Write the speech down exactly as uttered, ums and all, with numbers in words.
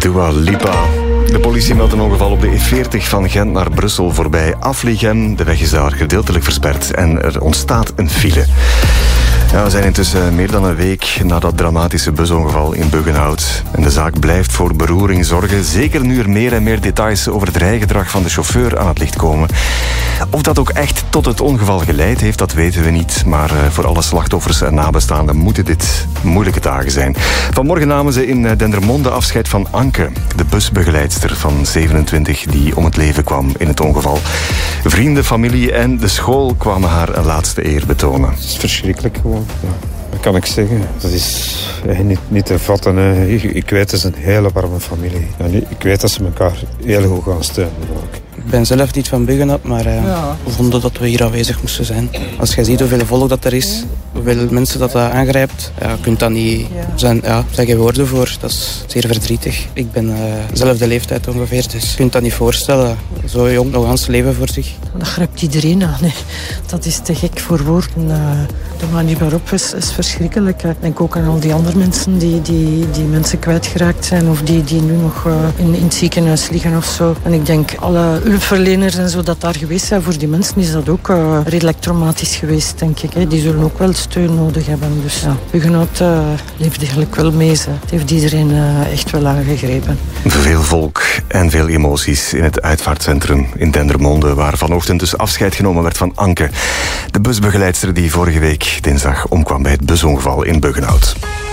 Dua Lipa. De politie meldt een ongeval op de E veertig van Gent naar Brussel voorbij Afligem. De weg is daar gedeeltelijk versperd en er ontstaat een file. Ja, we zijn intussen meer dan een week na dat dramatische busongeval in Buggenhout. En de zaak blijft voor beroering zorgen. Zeker nu er meer en meer details over het rijgedrag van de chauffeur aan het licht komen. Of dat ook echt tot het ongeval geleid heeft, dat weten we niet. Maar voor alle slachtoffers en nabestaanden moeten dit moeilijke dagen zijn. Vanmorgen namen ze in Dendermonde afscheid van Anke, de busbegeleidster van zevenentwintig die om het leven kwam in het ongeval. Vrienden, familie en de school kwamen haar een laatste eer betonen. Het is verschrikkelijk gewoon. Ja. Wat kan ik zeggen? Dat is eh, niet, niet te vatten. Hè. Ik, ik weet, het is een hele warme familie. En ik weet dat ze elkaar heel goed gaan steunen. Ook. Ik ben zelf niet van Buggenhout, maar uh, ja. we vonden dat we hier aanwezig moesten zijn. Als je ziet hoeveel volk dat er is, hoeveel mensen dat, dat aangrijpt, ja, je kunt dat niet ja. zijn, ja, zeggen woorden voor. Dat is zeer verdrietig. Ik ben uh, zelf de leeftijd ongeveer, dus je kunt dat niet voorstellen. Zo jong nog ans leven voor zich. Dat grijpt iedereen aan. Hè. Dat is te gek voor woorden. Uh, de manier waarop is, is verschrikkelijk. Ik denk ook aan al die andere mensen die, die, die mensen kwijtgeraakt zijn of die, die nu nog uh, in, in het ziekenhuis liggen of zo. En ik denk alle hulpverleners en zo dat daar geweest zijn voor die mensen is dat ook uh, redelijk traumatisch geweest, denk ik. Hè. Die zullen ook wel steun nodig hebben. Dus ja, Buggenhout uh, leeft eigenlijk wel mee. Ze. Het heeft iedereen uh, echt wel aangegrepen. Veel volk en veel emoties in het uitvaartcentrum in Dendermonde, waar vanochtend dus afscheid genomen werd van Anke, de busbegeleidster die vorige week dinsdag omkwam bij het busongeval in Buggenhout.